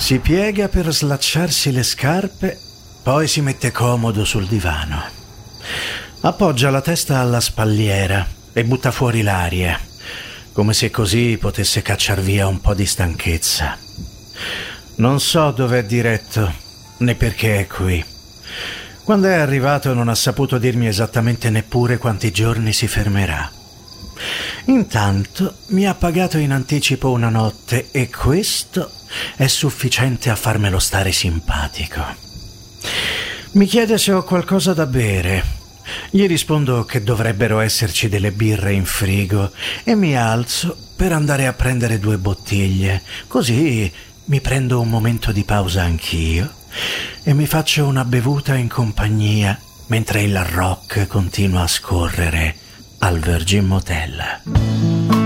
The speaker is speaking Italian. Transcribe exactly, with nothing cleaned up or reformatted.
Si piega per slacciarsi le scarpe, poi si mette comodo sul divano. Appoggia la testa alla spalliera e butta fuori l'aria, come se così potesse cacciar via un po' di stanchezza. Non so dove è diretto, né perché è qui. Quando è arrivato non ha saputo dirmi esattamente neppure quanti giorni si fermerà. Intanto mi ha pagato in anticipo una notte e questo è sufficiente a farmelo stare simpatico. Mi chiede se ho qualcosa da bere. Gli rispondo che dovrebbero esserci delle birre in frigo e mi alzo per andare a prendere due bottiglie. Così mi prendo un momento di pausa anch'io e mi faccio una bevuta in compagnia mentre il rock continua a scorrere al Virgin Motel.